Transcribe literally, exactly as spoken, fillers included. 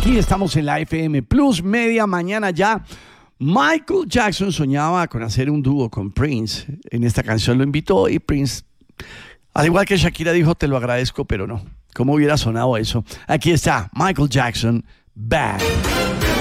Aquí estamos en la F M Plus, media mañana ya. Michael Jackson soñaba con hacer un dúo con Prince. En esta canción lo invitó y Prince, al igual que Shakira, dijo: te lo agradezco, pero no. ¿Cómo hubiera sonado eso? Aquí está Michael Jackson, Bad.